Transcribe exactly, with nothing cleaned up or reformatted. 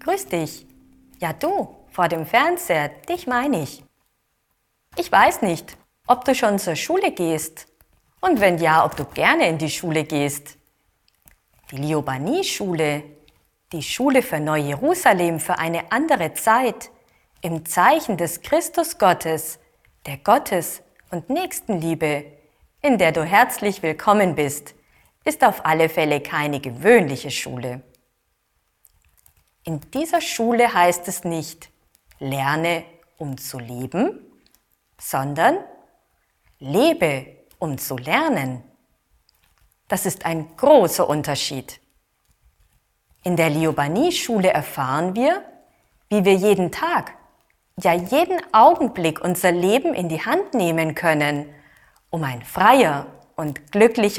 Grüß dich. Ja du, vor dem Fernseher, dich meine ich. Ich weiß nicht, ob du schon zur Schule gehst und wenn ja, ob du gerne in die Schule gehst. Die Liobanie-Schule, die Schule für Neu-Jerusalem für eine andere Zeit, im Zeichen des Christus Gottes, der Gottes- und Nächstenliebe, in der du herzlich willkommen bist, ist auf alle Fälle keine gewöhnliche Schule. In dieser Schule heißt es nicht, lerne, um zu leben, sondern lebe, um zu lernen. Das ist ein großer Unterschied. In der Liobanie-Schule erfahren wir, wie wir jeden Tag, ja jeden Augenblick unser Leben in die Hand nehmen können, um ein freier und glücklicher